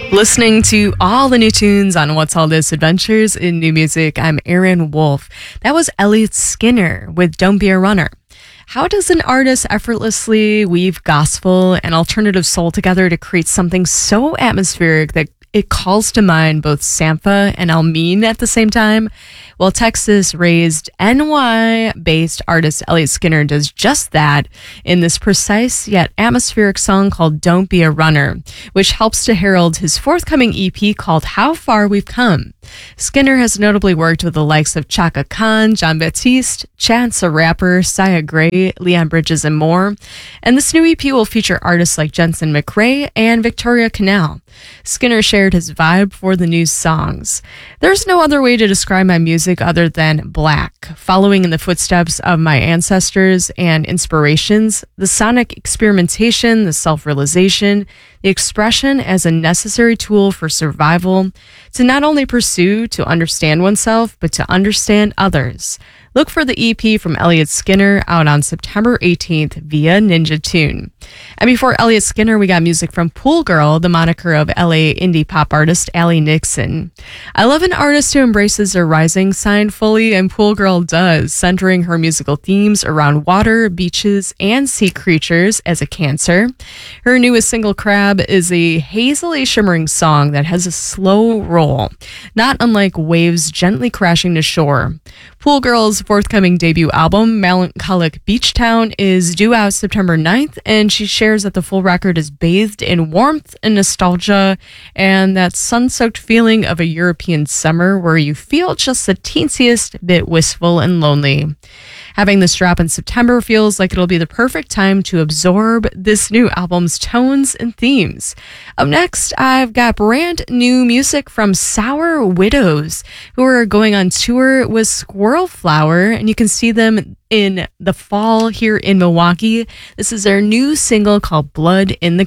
Listening to all the new tunes on What's All This Adventures in New Music, I'm Erin Wolf. That was Elliot Skinner with Don't Be a Runner. How does an artist effortlessly weave gospel and alternative soul together to create something so atmospheric that it calls to mind both Sampha and Almeen at the same time? Well, Texas-raised NY-based artist Elliot Skinner does just that in this precise yet atmospheric song called Don't Be a Runner, which helps to herald his forthcoming EP called How Far We've Come. Skinner has notably worked with the likes of Chaka Khan, John Baptiste, Chance the Rapper, Sia Gray, Leon Bridges, and more. And this new EP will feature artists like Jensen McRae and Victoria Canal. Skinner shared his vibe for the new songs. There's no other way to describe my music other than black, following in the footsteps of my ancestors and inspirations, the sonic experimentation, the self-realization, the expression as a necessary tool for survival, to not only pursue to understand oneself, but to understand others. Look for the EP from Elliot Skinner out on September 18th via Ninja Tune. And before Elliot Skinner, we got music from Pool Girl, the moniker of LA indie pop artist Allie Nixon. I love an artist who embraces their rising sign fully, and Pool Girl does, centering her musical themes around water, beaches, and sea creatures as a Cancer. Her newest single, Crab, is a hazily shimmering song that has a slow roll, not unlike waves gently crashing to shore. Pool Girl's forthcoming debut album, Melancholic Beach Town, is due out September 9th, and she shares that the full record is bathed in warmth and nostalgia and that sun-soaked feeling of a European summer where you feel just the teensiest bit wistful and lonely. Having this drop in September feels like it'll be the perfect time to absorb this new album's tones and themes. Up next, I've got brand new music from Sour Widows, who are going on tour with Squirrel Flower, and you can see them in the fall here in Milwaukee. This is their new single called Blood in the